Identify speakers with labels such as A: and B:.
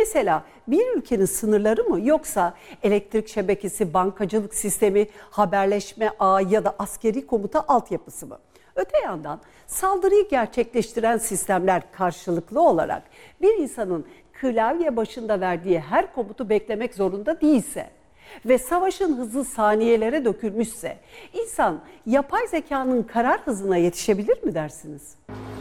A: Mesela bir ülkenin sınırları mı, yoksa elektrik şebekesi, bankacılık sistemi, haberleşme ağı ya da askeri komuta altyapısı mı? Öte yandan saldırıyı gerçekleştiren sistemler karşılıklı olarak bir insanın klavye başında verdiği her komutu beklemek zorunda değilse ve savaşın hızı saniyelere dökülmüşse, insan yapay zekanın karar hızına yetişebilir mi dersiniz?